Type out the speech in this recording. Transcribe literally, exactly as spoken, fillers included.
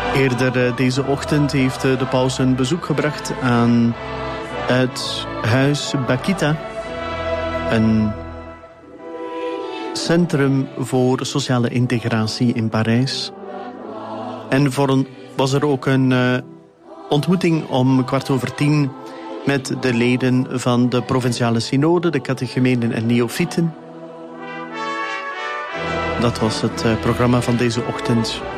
Eerder deze ochtend heeft de paus een bezoek gebracht aan het huis Bakita, een centrum voor sociale integratie in Parijs. En voor een, was er ook een uh, ontmoeting om kwart over tien met de leden van de provinciale synode, de catechumenen en neofieten. Dat was het uh, programma van deze ochtend.